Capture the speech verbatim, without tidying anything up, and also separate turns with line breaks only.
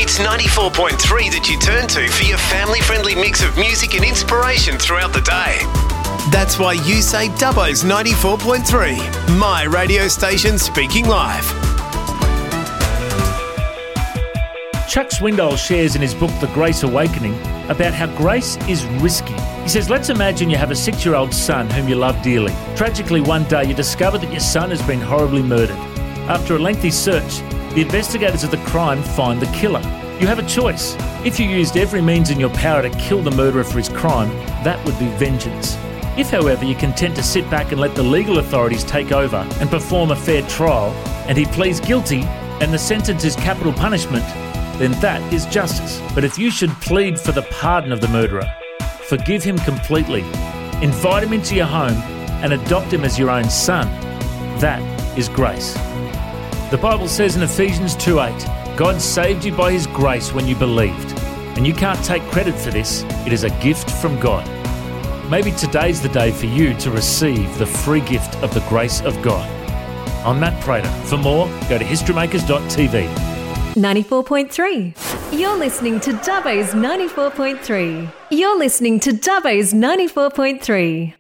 It's ninety-four point three that you turn to for your family-friendly mix of music and inspiration throughout the day. That's why you say Dubbo's ninety-four point three, my radio station speaking live.
Chuck Swindoll shares in his book The Grace Awakening about how grace is risky. He says, let's imagine you have a six-year-old son whom you love dearly. Tragically, one day you discover that your son has been horribly murdered. After a lengthy search, the investigators of the crime find the killer. You have a choice. If you used every means in your power to kill the murderer for his crime, that would be vengeance. If, however, you're content to sit back and let the legal authorities take over and perform a fair trial, and he pleads guilty and the sentence is capital punishment, then that is justice. But if you should plead for the pardon of the murderer, forgive him completely, invite him into your home and adopt him as your own son, that is grace. The Bible says in Ephesians two eight, God saved you by his grace when you believed. And you can't take credit for this. It is a gift from God. Maybe today's the day for you to receive the free gift of the grace of God. I'm Matt Prater. For more, go to history makers dot t v.
ninety-four point three. You're listening to Dubbo's ninety-four point three. You're listening to Dubbo's ninety-four point three.